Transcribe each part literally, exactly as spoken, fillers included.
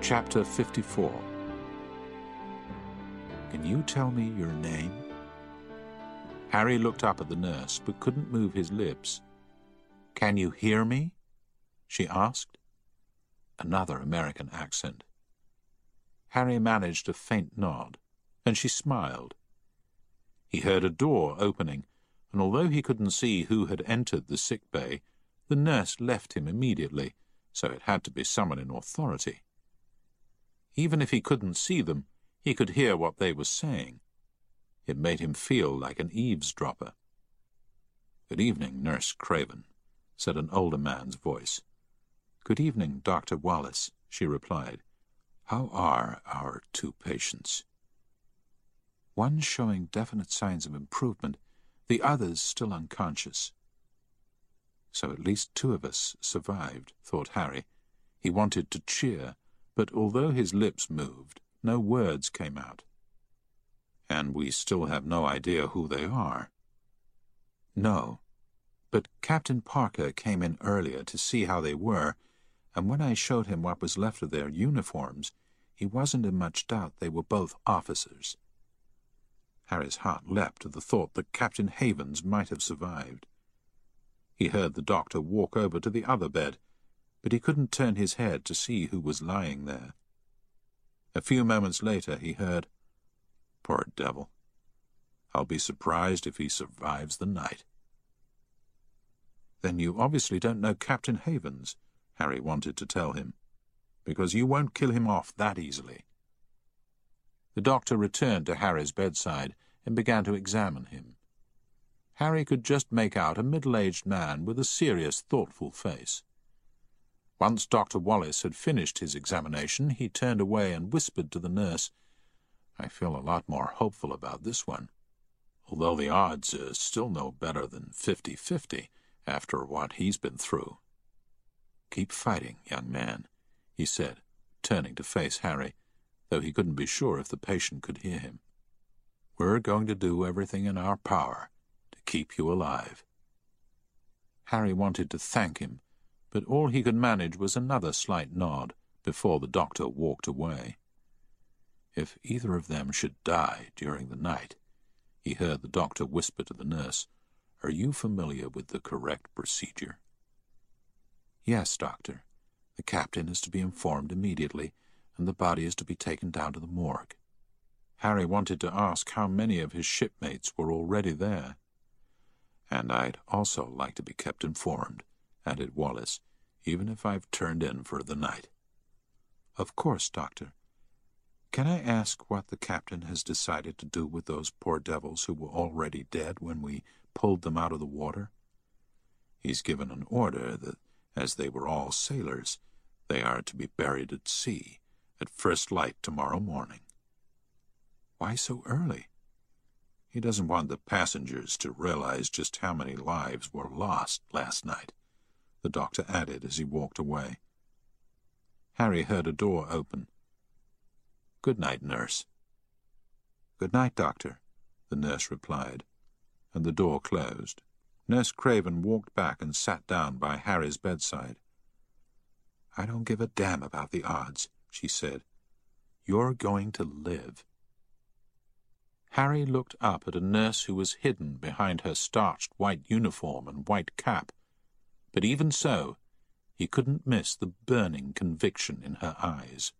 Chapter fifty-four. Can you tell me your name? Harry looked up at the nurse, but couldn't move his lips. Can you hear me? She asked. Another American accent. Harry managed a faint nod, and she smiled. He heard a door opening, and although he couldn't see who had entered the sick bay, the nurse left him immediately, so it had to be someone in authority. Even if he couldn't see them, he could hear what they were saying. It made him feel like an eavesdropper. "Good evening, Nurse Craven," said an older man's voice. "Good evening, Doctor Wallace," she replied. "How are our two patients?" "One showing definite signs of improvement, the other's still unconscious." So at least two of us survived, thought Harry. He wanted to cheer, but although his lips moved, no words came out. "And we still have no idea who they are." "No, but Captain Parker came in earlier to see how they were, and when I showed him what was left of their uniforms, he wasn't in much doubt they were both officers." Harry's heart leapt at the thought that Captain Havens might have survived. He heard the doctor walk over to the other bed, but he couldn't turn his head to see who was lying there. A few moments later he heard, "Poor devil. I'll be surprised if he survives the night." "Then you obviously don't know Captain Havens," Harry wanted to tell him, "because you won't kill him off that easily." The doctor returned to Harry's bedside and began to examine him. Harry could just make out a middle-aged man with a serious, thoughtful face. Once Doctor Wallace had finished his examination, he turned away and whispered to the nurse, "I feel a lot more hopeful about this one, although the odds are still no better than fifty-fifty after what he's been through." "Keep fighting, young man," he said, turning to face Harry, though he couldn't be sure if the patient could hear him. "We're going to do everything in our power to keep you alive." Harry wanted to thank him, but all he could manage was another slight nod before the doctor walked away. "If either of them should die during the night," he heard the doctor whisper to the nurse, "are you familiar with the correct procedure?" "Yes, doctor. The captain is to be informed immediately, and the body is to be taken down to the morgue." Harry wanted to ask how many of his shipmates were already there. "And I'd also like to be kept informed," added Wallace, "even if I've turned in for the night." "Of course, doctor. Can I ask what the captain has decided to do with those poor devils who were already dead when we pulled them out of the water?" "He's given an order that, as they were all sailors, they are to be buried at sea at first light tomorrow morning." "Why so early?" "He doesn't want the passengers to realize just how many lives were lost last night," the doctor added as he walked away. Harry heard a door open. "Good night, nurse." "Good night, doctor," the nurse replied, and the door closed. Nurse Craven walked back and sat down by Harry's bedside. "I don't give a damn about the odds," she said. "You're going to live." Harry looked up at a nurse who was hidden behind her starched white uniform and white cap, but even so, he couldn't miss the burning conviction in her eyes.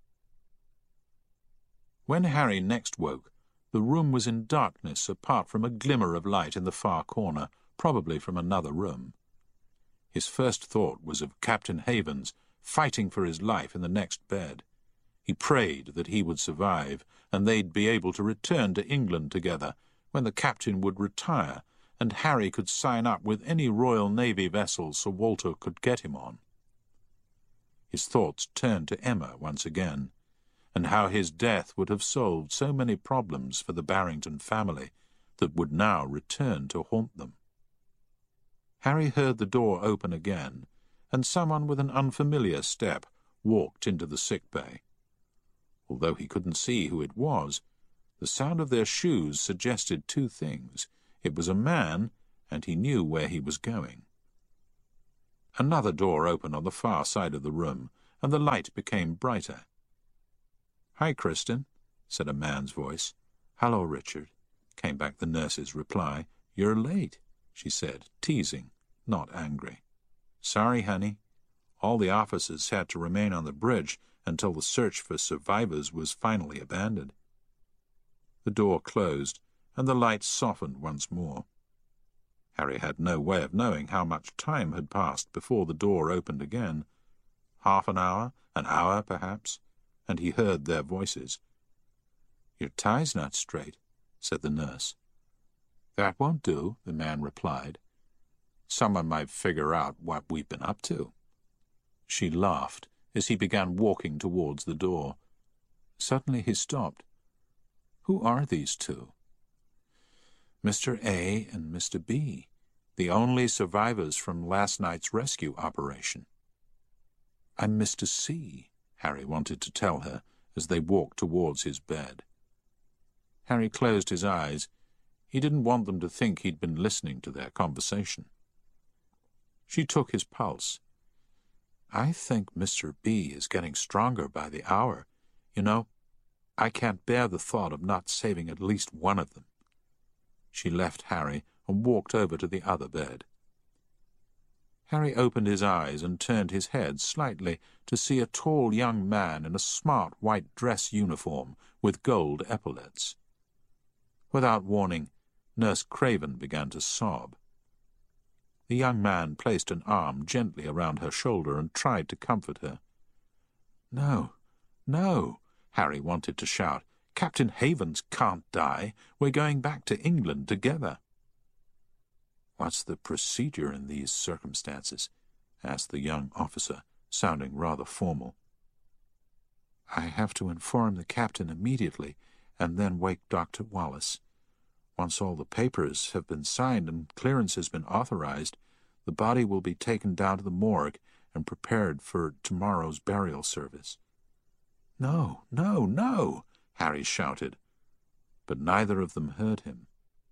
When Harry next woke, the room was in darkness apart from a glimmer of light in the far corner, probably from another room. His first thought was of Captain Havens fighting for his life in the next bed. He prayed that he would survive, and they'd be able to return to England together, when the captain would retire, and Harry could sign up with any Royal Navy vessel Sir Walter could get him on. His thoughts turned to Emma once again, and how his death would have solved so many problems for the Barrington family that would now return to haunt them. Harry heard the door open again, and someone with an unfamiliar step walked into the sick bay. Although he couldn't see who it was, the sound of their shoes suggested two things. It was a man, and he knew where he was going. Another door opened on the far side of the room, and the light became brighter. "Hi, Kristen," said a man's voice. "Hello, Richard," came back the nurse's reply. "You're late," she said, teasing, not angry. "Sorry, honey. All the officers had to remain on the bridge until the search for survivors was finally abandoned." The door closed, and the lights softened once more. Harry had no way of knowing how much time had passed before the door opened again. Half an hour, an hour perhaps, and he heard their voices. "Your tie's not straight," said the nurse. "That won't do," the man replied. "Someone might figure out what we've been up to." She laughed as he began walking towards the door. Suddenly he stopped. "Who are these two?" "Mister A and Mister B, the only survivors from last night's rescue operation." "I'm Mister C," Harry wanted to tell her as they walked towards his bed. Harry closed his eyes. He didn't want them to think he'd been listening to their conversation. She took his pulse. "I think Mister B is getting stronger by the hour. You know, I can't bear the thought of not saving at least one of them." She left Harry and walked over to the other bed. Harry opened his eyes and turned his head slightly to see a tall young man in a smart white dress uniform with gold epaulets. Without warning, Nurse Craven began to sob. The young man placed an arm gently around her shoulder and tried to comfort her. "No, no," Harry wanted to shout. "Captain Havens can't die. We're going back to England together." "What's the procedure in these circumstances?" asked the young officer, sounding rather formal. "I have to inform the captain immediately, and then wake Doctor Wallace. Once all the papers have been signed and clearance has been authorized, the body will be taken down to the morgue and prepared for tomorrow's burial service." "No, no, no!" Harry shouted, but neither of them heard him.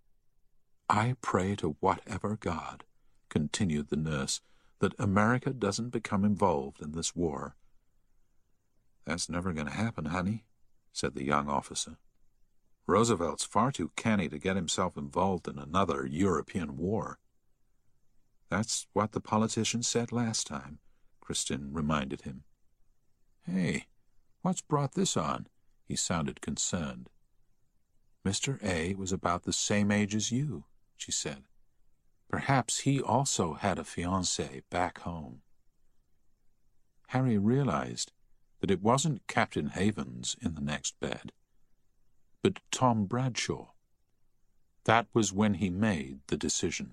"I pray to whatever God," continued the nurse, "that America doesn't become involved in this war." "That's never going to happen, honey," said the young officer. "Roosevelt's far too canny to get himself involved in another European war." "That's what the politicians said last time," Kristen reminded him. "Hey, what's brought this on?" He sounded concerned. "Mister A was about the same age as you," she said. "Perhaps he also had a fiancée back home." Harry realized that it wasn't Captain Havens in the next bed, but Tom Bradshaw. That was when he made the decision.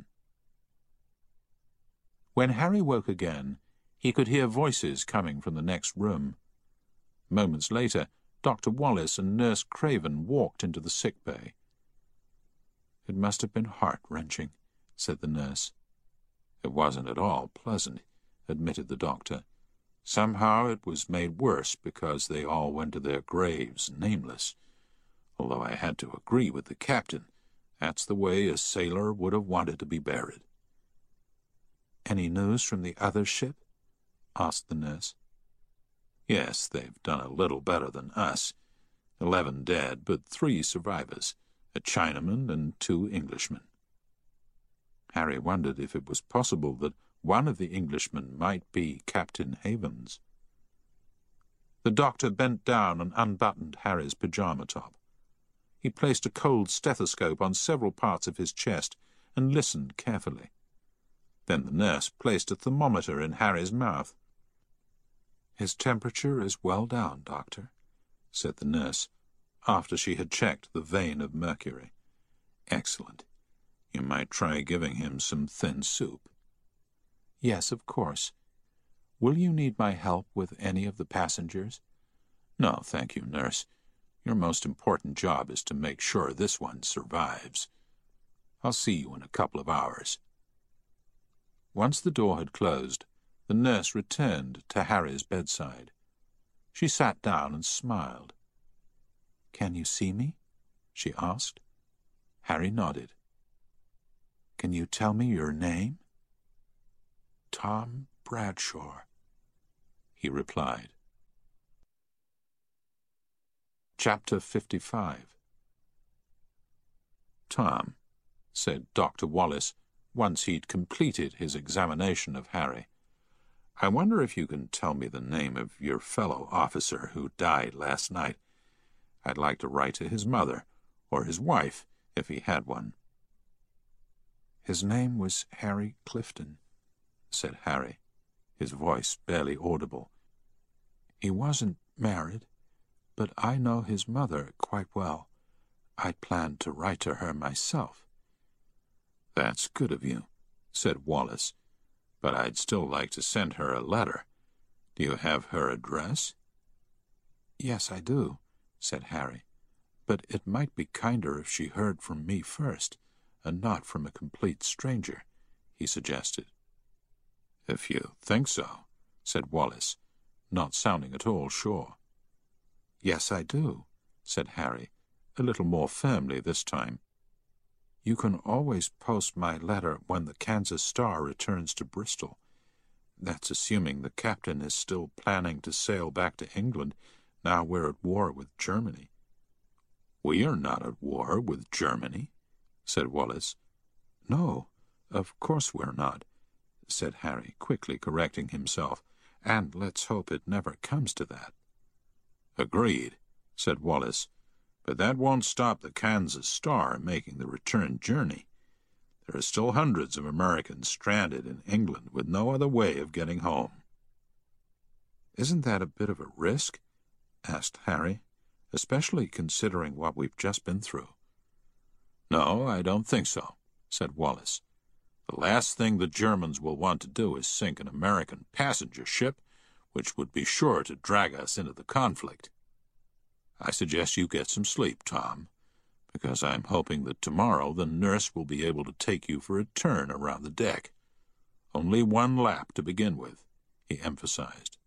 When Harry woke again, he could hear voices coming from the next room. Moments later, Doctor Wallace and Nurse Craven walked into the sick bay. "It must have been heart-wrenching," said the nurse. "It wasn't at all pleasant," admitted the doctor. "Somehow it was made worse because they all went to their graves nameless. Although I had to agree with the captain. That's the way a sailor would have wanted to be buried." "Any news from the other ship?" asked the nurse. "Yes, they've done a little better than us. Eleven dead, but three survivors, a Chinaman and two Englishmen." Harry wondered if it was possible that one of the Englishmen might be Captain Havens. The doctor bent down and unbuttoned Harry's pyjama top. He placed a cold stethoscope on several parts of his chest and listened carefully. Then the nurse placed a thermometer in Harry's mouth. "His temperature is well down, Doctor," said the nurse, after she had checked the vein of mercury. "Excellent. You might try giving him some thin soup." "Yes, of course. Will you need my help with any of the passengers?" "No, thank you, nurse. Your most important job is to make sure this one survives. I'll see you in a couple of hours." Once the door had closed, the nurse returned to Harry's bedside. She sat down and smiled. "Can you see me?" she asked. Harry nodded. "Can you tell me your name?" "Tom Bradshaw," he replied. Chapter fifty-five. "Tom," said Doctor Wallace, once he'd completed his examination of Harry, "I wonder if you can tell me the name of your fellow officer who died last night. I'd like to write to his mother, or his wife, if he had one." "His name was Harry Clifton," said Harry, his voice barely audible. "He wasn't married, but I know his mother quite well. I planned to write to her myself." "That's good of you," said Wallace, "but I'd still like to send her a letter. Do you have her address?" "Yes, I do," said Harry, "but it might be kinder if she heard from me first, and not from a complete stranger," he suggested. "If you think so," said Wallace, not sounding at all sure. "Yes, I do," said Harry, a little more firmly this time. "You can always post my letter when the Kansas Star returns to Bristol. That's assuming the captain is still planning to sail back to England, now we're at war with Germany." "We are not at war with Germany," said Wallace. "No, of course we're not," said Harry, quickly correcting himself, "and let's hope it never comes to that." "Agreed," said Wallace, "but that won't stop the Kansas Star making the return journey. There are still hundreds of Americans stranded in England with no other way of getting home." "Isn't that a bit of a risk?" asked Harry, "especially considering what we've just been through." "No, I don't think so," said Wallace. "The last thing the Germans will want to do is sink an American passenger ship, which would be sure to drag us into the conflict. I suggest you get some sleep, Tom, because I'm hoping that tomorrow the nurse will be able to take you for a turn around the deck. Only one lap to begin with," he emphasized.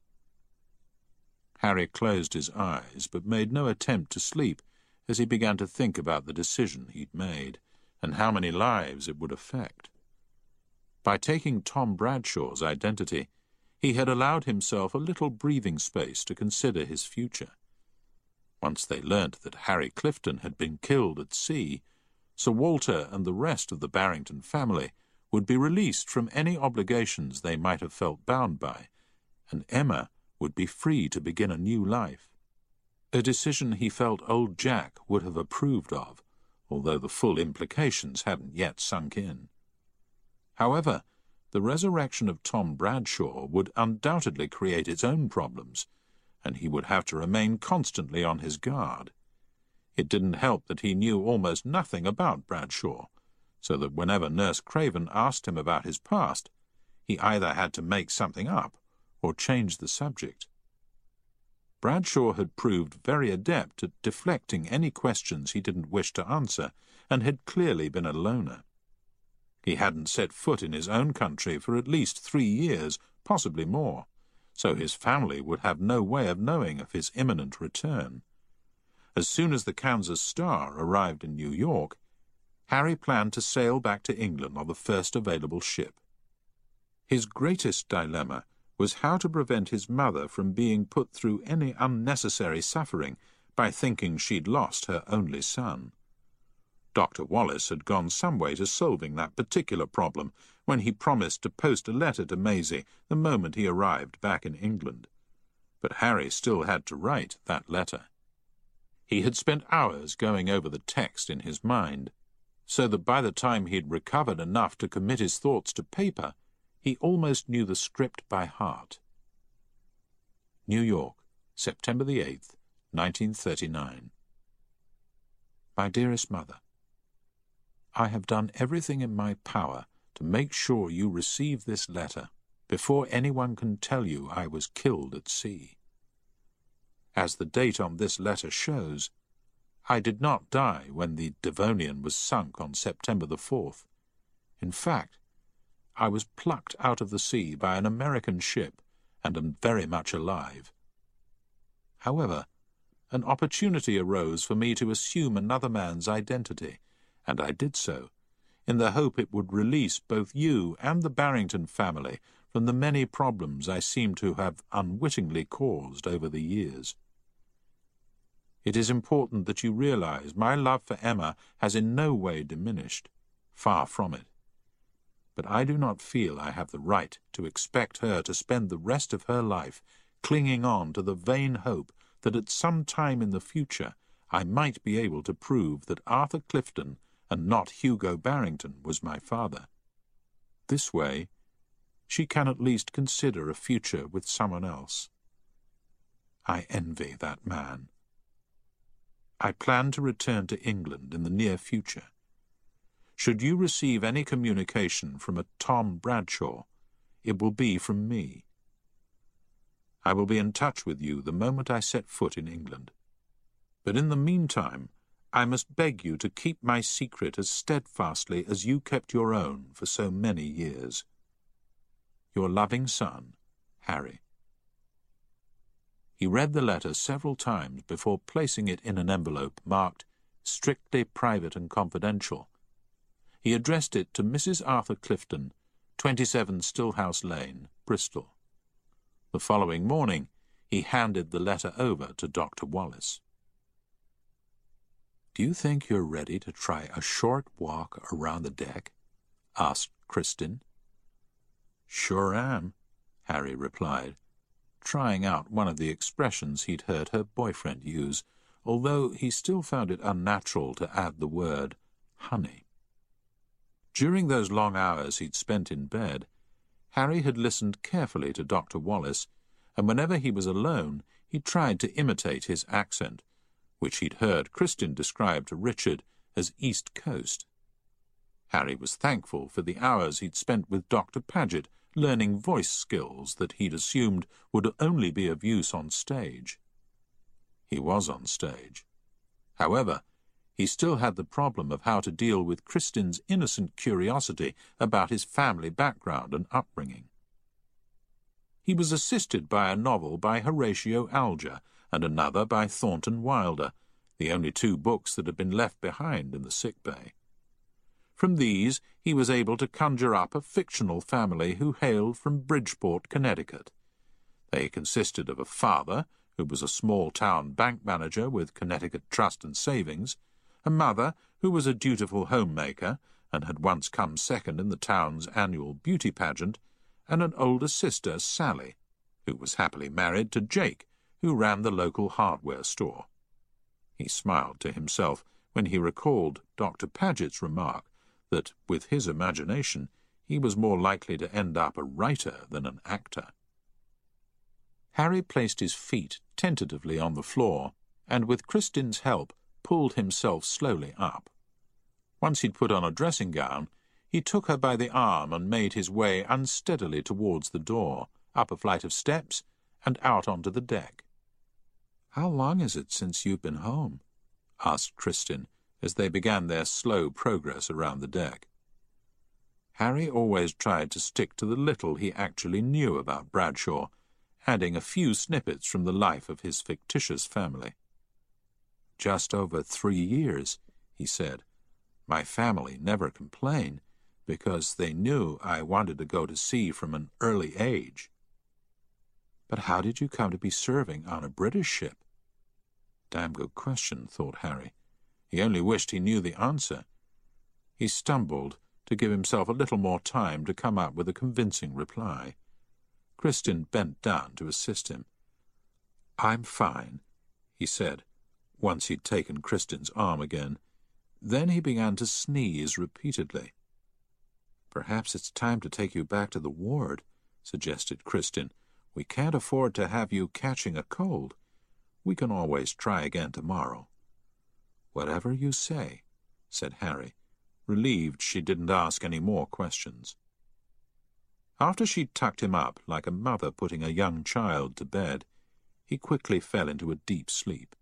Harry closed his eyes, but made no attempt to sleep as he began to think about the decision he'd made and how many lives it would affect. By taking Tom Bradshaw's identity, he had allowed himself a little breathing space to consider his future. Once they learnt that Harry Clifton had been killed at sea, Sir Walter and the rest of the Barrington family would be released from any obligations they might have felt bound by, and Emma would be free to begin a new life. A decision he felt old Jack would have approved of, although the full implications hadn't yet sunk in. However, the resurrection of Tom Bradshaw would undoubtedly create its own problems, and he would have to remain constantly on his guard. It didn't help that he knew almost nothing about Bradshaw, so that whenever Nurse Craven asked him about his past, he either had to make something up or change the subject. Bradshaw had proved very adept at deflecting any questions he didn't wish to answer, and had clearly been a loner. He hadn't set foot in his own country for at least three years, possibly more, so his family would have no way of knowing of his imminent return. As soon as the Kansas Star arrived in New York, Harry planned to sail back to England on the first available ship. His greatest dilemma was how to prevent his mother from being put through any unnecessary suffering by thinking she'd lost her only son. Doctor Wallace had gone some way to solving that particular problem when he promised to post a letter to Maisie the moment he arrived back in England. But Harry still had to write that letter. He had spent hours going over the text in his mind, so that by the time he'd recovered enough to commit his thoughts to paper, he almost knew the script by heart. New York, September the eighth, nineteen thirty-nine. My dearest mother, I have done everything in my power to make sure you receive this letter before anyone can tell you I was killed at sea. As the date on this letter shows, I did not die when the Devonian was sunk on September the fourth. In fact, I was plucked out of the sea by an American ship and am very much alive. However, an opportunity arose for me to assume another man's identity, and I did so, in the hope it would release both you and the Barrington family from the many problems I seem to have unwittingly caused over the years. It is important that you realize my love for Emma has in no way diminished. Far from it. But I do not feel I have the right to expect her to spend the rest of her life clinging on to the vain hope that at some time in the future I might be able to prove that Arthur Clifton and not Hugo Barrington was my father. This way, she can at least consider a future with someone else. I envy that man. I plan to return to England in the near future. Should you receive any communication from a Tom Bradshaw, it will be from me. I will be in touch with you the moment I set foot in England. But in the meantime, I must beg you to keep my secret as steadfastly as you kept your own for so many years. Your loving son, Harry. He read the letter several times before placing it in an envelope marked "Strictly Private and Confidential." He addressed it to Missus Arthur Clifton, twenty-seven Stillhouse Lane, Bristol. The following morning, he handed the letter over to Doctor Wallis. "Do you think you're ready to try a short walk around the deck?" asked Kristin. "Sure am," Harry replied, trying out one of the expressions he'd heard her boyfriend use, although he still found it unnatural to add the word honey. During those long hours he'd spent in bed, Harry had listened carefully to Doctor Wallis, and whenever he was alone he tried to imitate his accent, which he'd heard Kristin describe to Richard as East Coast. Harry was thankful for the hours he'd spent with Doctor Paget, learning voice skills that he'd assumed would only be of use on stage. He was on stage. However, he still had the problem of how to deal with Kristin's innocent curiosity about his family background and upbringing. He was assisted by a novel by Horatio Alger and another by Thornton Wilder, the only two books that had been left behind in the sick bay. From these he was able to conjure up a fictional family who hailed from Bridgeport, Connecticut. They consisted of a father, who was a small-town bank manager with Connecticut Trust and Savings, a mother who was a dutiful homemaker and had once come second in the town's annual beauty pageant, and an older sister, Sally, who was happily married to Jake, who ran the local hardware store. He smiled to himself when he recalled Doctor Paget's remark that, with his imagination, he was more likely to end up a writer than an actor. Harry placed his feet tentatively on the floor, and with Kristin's help pulled himself slowly up. Once he'd put on a dressing gown, he took her by the arm and made his way unsteadily towards the door, up a flight of steps, and out onto the deck. "How long is it since you've been home?" asked Kristin, as they began their slow progress around the deck. Harry always tried to stick to the little he actually knew about Bradshaw, adding a few snippets from the life of his fictitious family. "Just over three years," he said. "My family never complained, because they knew I wanted to go to sea from an early age." "But how did you come to be serving on a British ship?" Damn good question, thought Harry. He only wished he knew the answer. He stumbled to give himself a little more time to come up with a convincing reply. Kristin bent down to assist him. "I'm fine," he said, once he'd taken Kristin's arm again. Then he began to sneeze repeatedly. "Perhaps it's time to take you back to the ward," suggested Kristin. "We can't afford to have you catching a cold. We can always try again tomorrow." "Whatever you say," said Harry, relieved she didn't ask any more questions. After she'd tucked him up like a mother putting a young child to bed, he quickly fell into a deep sleep.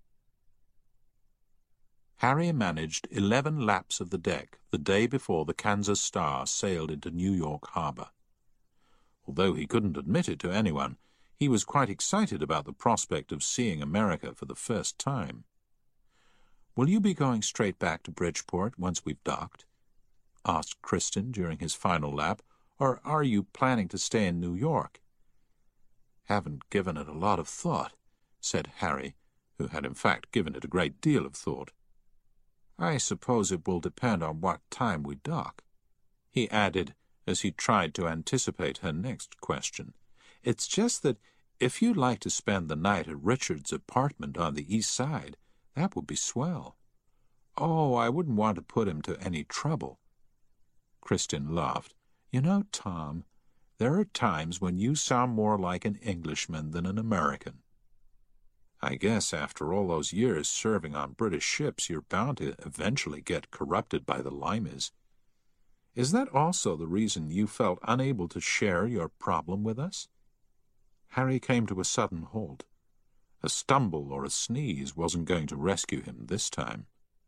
Harry managed eleven laps of the deck the day before the Kansas Star sailed into New York Harbor. Although he couldn't admit it to anyone, he was quite excited about the prospect of seeing America for the first time. "Will you be going straight back to Bridgeport once we've docked?" asked Kristin during his final lap, "or are you planning to stay in New York?" "Haven't given it a lot of thought," said Harry, who had in fact given it a great deal of thought. "I suppose it will depend on what time we dock," he added as he tried to anticipate her next question. "It's just that if you'd like to spend the night at Richard's apartment on the east side, that would be swell." "Oh, I wouldn't want to put him to any trouble." Kristin laughed. "You know, Tom, there are times when you sound more like an Englishman than an American. I guess after all those years serving on British ships, you're bound to eventually get corrupted by the limeys. Is that also the reason you felt unable to share your problem with us?" Harry came to a sudden halt. A stumble or a sneeze wasn't going to rescue him this time.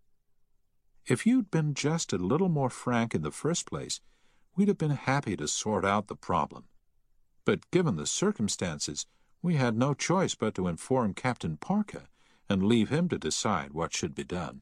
"If you'd been just a little more frank in the first place, we'd have been happy to sort out the problem. But given the circumstances, we had no choice but to inform Captain Parker and leave him to decide what should be done."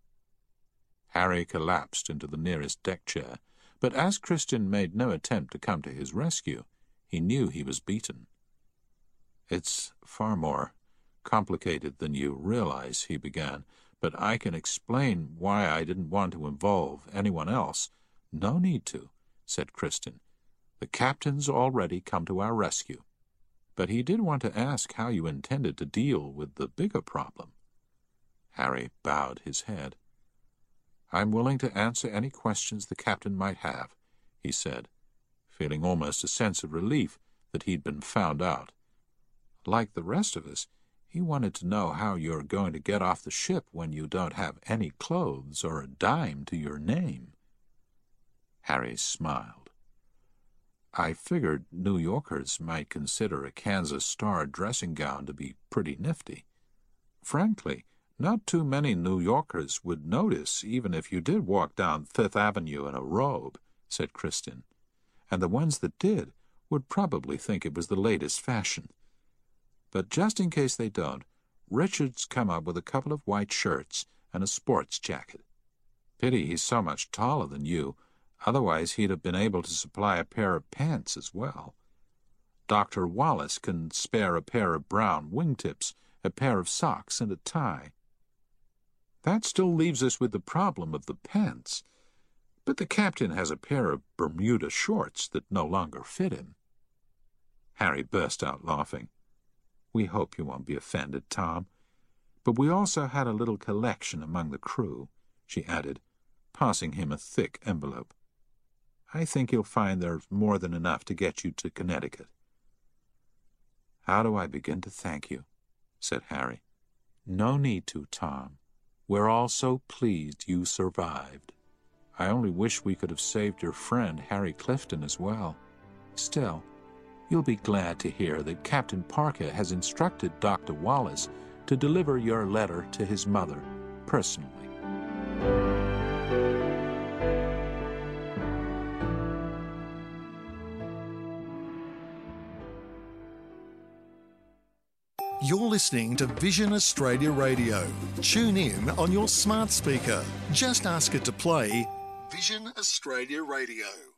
Harry collapsed into the nearest deck chair, but as Kristin made no attempt to come to his rescue, he knew he was beaten. "It's far more complicated than you realize," he began, "but I can explain why I didn't want to involve anyone else." "No need to," said Kristin. "The captain's already come to our rescue." But he did want to ask how you intended to deal with the bigger problem. Harry bowed his head. "I'm willing to answer any questions the captain might have," he said, feeling almost a sense of relief that he'd been found out. Like the rest of us, he wanted to know how you're going to get off the ship when you don't have any clothes or a dime to your name. Harry smiled. "I figured New Yorkers might consider a Kansas Star dressing gown to be pretty nifty. Frankly, not too many New Yorkers would notice even if you did walk down Fifth Avenue in a robe," said Kristin, "and the ones that did would probably think it was the latest fashion. But just in case they don't, Richard's come up with a couple of white shirts and a sports jacket. Pity he's so much taller than you, otherwise he'd have been able to supply a pair of pants as well. Doctor Wallace can spare a pair of brown wingtips, a pair of socks, and a tie. That still leaves us with the problem of the pants. But the captain has a pair of Bermuda shorts that no longer fit him." Harry burst out laughing. "We hope you won't be offended, Tom. But we also had a little collection among the crew," she added, passing him a thick envelope. "I think you'll find there's more than enough to get you to Connecticut." "How do I begin to thank you?" said Harry. "No need to, Tom. We're all so pleased you survived. I only wish we could have saved your friend Harry Clifton as well. Still, you'll be glad to hear that Captain Parker has instructed Doctor Wallace to deliver your letter to his mother personally." You're listening to Vision Australia Radio. Tune in on your smart speaker. Just ask it to play Vision Australia Radio.